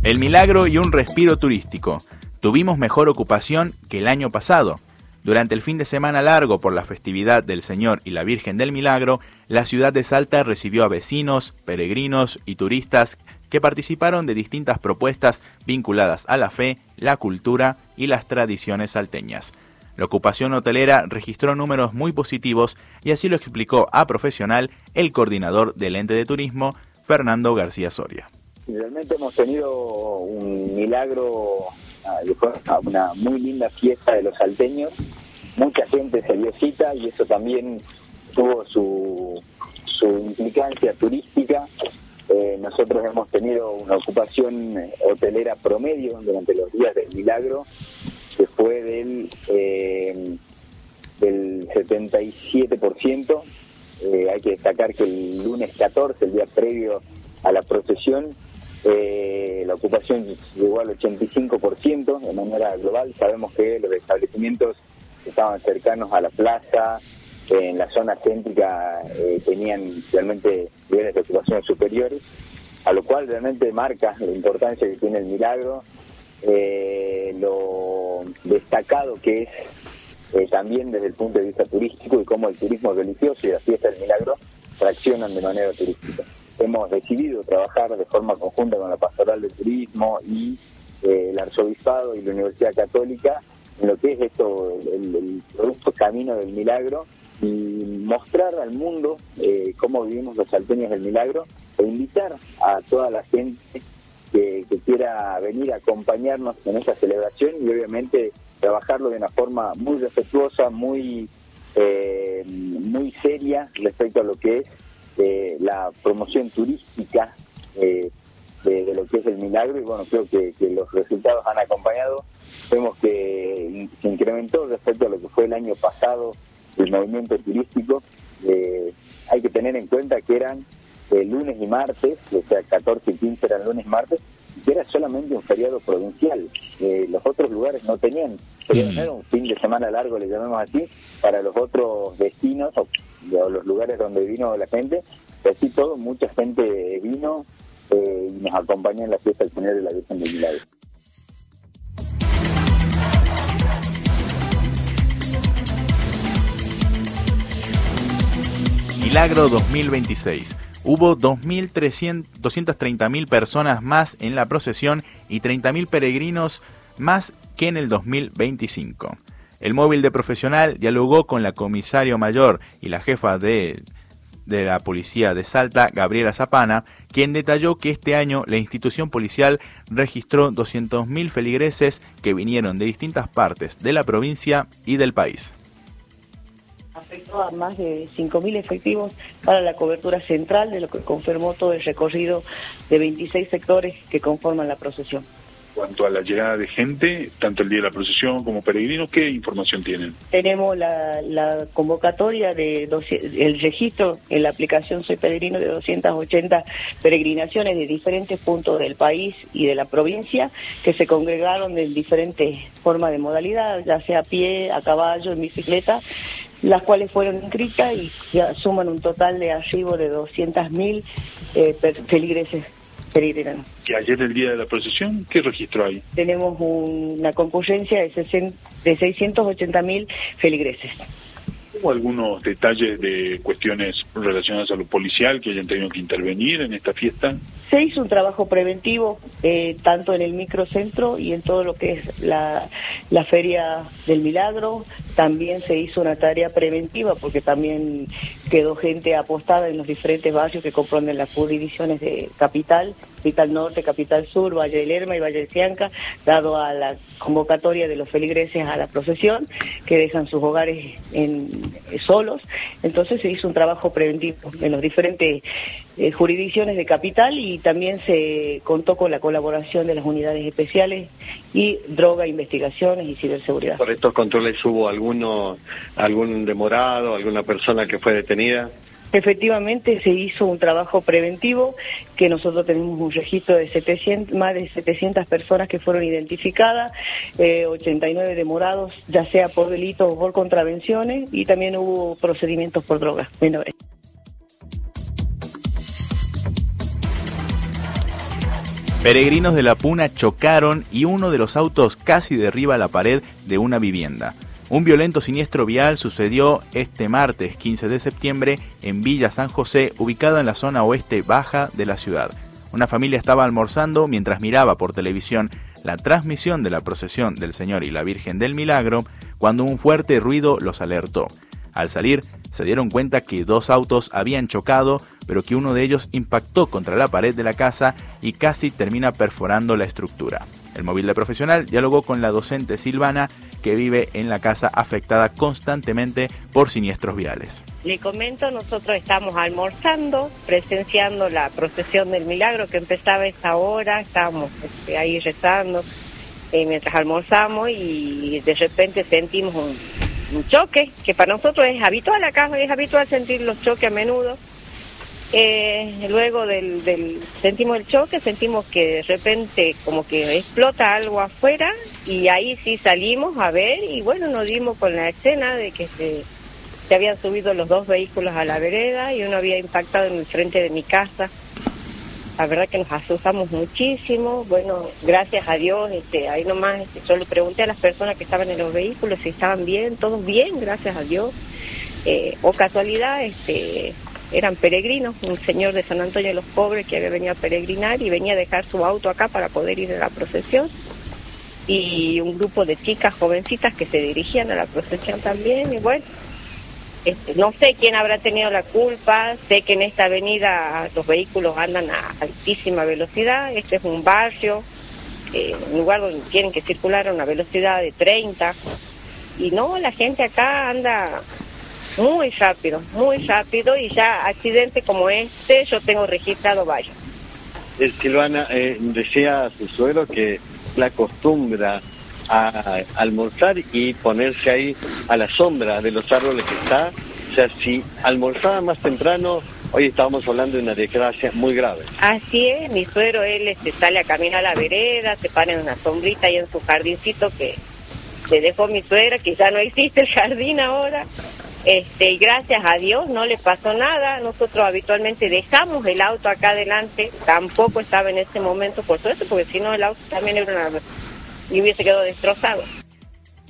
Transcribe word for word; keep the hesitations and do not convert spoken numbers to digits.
El Milagro y un respiro turístico. Tuvimos mejor ocupación que el año pasado. Durante el fin de semana largo por la festividad del Señor y la Virgen del Milagro, la ciudad de Salta recibió a vecinos, peregrinos y turistas que participaron de distintas propuestas vinculadas a la fe, la cultura y las tradiciones salteñas. La ocupación hotelera registró números muy positivos y así lo explicó a Profesional el coordinador del ente de turismo, Fernando García Soria. Realmente hemos tenido un milagro, una muy linda fiesta de los salteños. Mucha gente se dio cita y eso también tuvo su, su implicancia turística. Eh, nosotros hemos tenido una ocupación hotelera promedio durante los días del milagro, que fue del, eh, del setenta y siete por ciento. Eh, hay que destacar que el lunes catorce, el día previo a la procesión, eh, la ocupación llegó al ochenta y cinco por ciento de manera global. Sabemos que los establecimientos estaban cercanos a la plaza, eh, en la zona céntrica eh, tenían realmente niveles de ocupación superiores, a lo cual realmente marca la importancia que tiene el milagro, eh, lo destacado que es eh, también desde el punto de vista turístico y cómo el turismo religioso y la fiesta del milagro traccionan de manera turística. Hemos decidido trabajar de forma conjunta con la Pastoral de Turismo y eh, el Arzobispado y la Universidad Católica en lo que es esto, el, el producto Camino del Milagro, y mostrar al mundo eh, cómo vivimos los salteños del milagro e invitar a toda la gente que, que quiera venir a acompañarnos en esta celebración y obviamente trabajarlo de una forma muy respetuosa, muy, eh, muy seria respecto a lo que es eh, la promoción turística eh, de, de lo que es el milagro. Y bueno, creo que, que los resultados han acompañado. Vemos que se incrementó respecto a lo que fue el año pasado el movimiento turístico. Eh, hay que tener en cuenta que eran eh, lunes y martes, o sea, catorce y quince eran lunes y martes, y que era solamente un feriado provincial. Eh, los otros lugares no tenían, querían tener un fin de semana largo, le llamamos así, para los otros destinos o, o los lugares donde vino la gente. Y así todo, mucha gente vino eh, y nos acompañó en la fiesta del Señor y la Virgen del Milagro. Milagro dos mil veintiséis. Hubo doscientas treinta mil personas más en la procesión y treinta mil peregrinos más que en el dos mil veinticinco. El móvil de Profesional dialogó con la comisario mayor y la jefa de, de la policía de Salta, Gabriela Zapana, quien detalló que este año la institución policial registró doscientos mil feligreses que vinieron de distintas partes de la provincia y del país. Afectó a más de cinco mil efectivos para la cobertura central, de lo que confirmó todo el recorrido de veintiséis sectores que conforman la procesión. En cuanto a la llegada de gente, tanto el día de la procesión como peregrinos, ¿qué información tienen? Tenemos la, la convocatoria, de el registro en la aplicación Soy Peregrino de doscientas ochenta peregrinaciones de diferentes puntos del país y de la provincia, que se congregaron en diferentes formas de modalidad, ya sea a pie, a caballo, en bicicleta, las cuales fueron inscritas y ya suman un total de arribo de doscientos mil eh, feligreses peregrinos. ¿Y ayer, el día de la procesión, qué registro hay? Tenemos un, una concurrencia de, de seiscientos ochenta mil feligreses. ¿Hubo algunos detalles de cuestiones relacionadas a lo policial que hayan tenido que intervenir en esta fiesta? Se hizo un trabajo preventivo, eh, tanto en el microcentro y en todo lo que es la, la Feria del Milagro. También se hizo una tarea preventiva porque también quedó gente apostada en los diferentes barrios que comprenden las subdivisiones de Capital, Capital Norte, Capital Sur, Valle del Lerma y Valle de Cianca, dado a la convocatoria de los feligreses a la procesión, que dejan sus hogares en, eh, solos. Entonces se hizo un trabajo preventivo en las diferentes eh, jurisdicciones de Capital, y también se contó con la colaboración de las unidades especiales y droga, investigaciones y ciberseguridad. ¿Por estos controles hubo alguno, algún demorado, alguna persona que fue detenida? Efectivamente se hizo un trabajo preventivo, que nosotros tenemos un registro de setecientos, más de setecientas personas que fueron identificadas, eh, ochenta y nueve demorados, ya sea por delitos o por contravenciones, y también hubo procedimientos por drogas menores. Peregrinos de La Puna chocaron y uno de los autos casi derriba la pared de una vivienda. Un violento siniestro vial sucedió este martes quince de septiembre en Villa San José, ubicado en la zona oeste baja de la ciudad. Una familia estaba almorzando mientras miraba por televisión la transmisión de la procesión del Señor y la Virgen del Milagro, cuando un fuerte ruido los alertó. Al salir, se dieron cuenta que dos autos habían chocado, pero que uno de ellos impactó contra la pared de la casa y casi termina perforando la estructura. El móvil de profesional dialogó con la docente Silvana, que vive en la casa afectada constantemente por siniestros viales. Le comento, nosotros estamos almorzando, presenciando la procesión del Milagro que empezaba a esa hora, estábamos este, ahí rezando eh, mientras almorzamos y de repente sentimos un... un choque, que para nosotros es habitual acá, es habitual sentir los choques a menudo. Eh, luego del, del sentimos el choque, sentimos que de repente como que explota algo afuera y ahí sí salimos a ver y bueno, nos dimos con la escena de que se, se habían subido los dos vehículos a la vereda y uno había impactado en el frente de mi casa. La verdad que nos asustamos muchísimo. Bueno, gracias a Dios, este, ahí nomás este, yo le pregunté a las personas que estaban en los vehículos si estaban bien, todos bien, gracias a Dios. Eh, o casualidad, este, eran peregrinos, un señor de San Antonio de los Pobres que había venido a peregrinar y venía a dejar su auto acá para poder ir a la procesión. Y un grupo de chicas jovencitas que se dirigían a la procesión también, y bueno. Este, no sé quién habrá tenido la culpa, sé que en esta avenida los vehículos andan a altísima velocidad, este es un barrio, eh, un lugar donde tienen que circular a una velocidad de treinta, y no, la gente acá anda muy rápido, muy rápido, y ya accidentes como este yo tengo registrado varios. Eh, Silvana, eh, decía su suegro que la acostumbra a almorzar y ponerse ahí a la sombra de los árboles que está. O sea, si almorzaba más temprano, hoy estábamos hablando de una desgracia muy grave. Así es, mi suegro, él este, sale a caminar a la vereda, se para en una sombrita ahí en su jardincito que le dejó mi suegra, que ya no existe el jardín ahora. Este, y gracias a Dios no le pasó nada. Nosotros habitualmente dejamos el auto acá adelante, tampoco estaba en ese momento, por suerte, porque si no el auto también era una... y hubiese quedado destrozado.